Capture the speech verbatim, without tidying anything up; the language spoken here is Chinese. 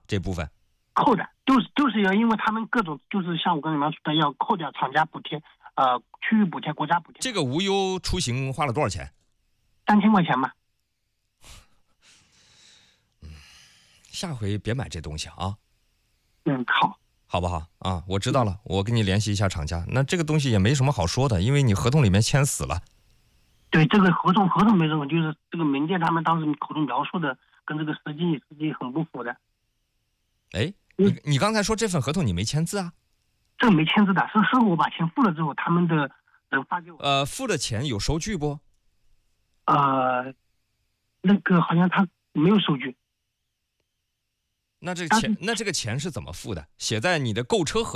这部分？ 扣的，就是就是要因为他们各种就是像我刚才描述的，要扣掉厂家补贴、呃区域补贴、国家补贴。 这个无忧出行花了多少钱？ 三千块钱吧。 嗯，下回别买这东西啊。 嗯，好。 好不好啊？我知道了，我跟你联系一下厂家。那这个东西也没什么好说的，因为你合同里面签死了。 对，这个合同合同没什么，就是这个民店他们当时口中描述的跟这个实际实际很不符的。 哎，你你刚才说这份合同你没签字啊？ 这个没签字的，是是我把钱付了之后，他们的人发给我。 呃，付的钱有收据不？ 呃，那个好像他没有收据。 那这个钱，那这个钱是怎么付的？写在你的购车合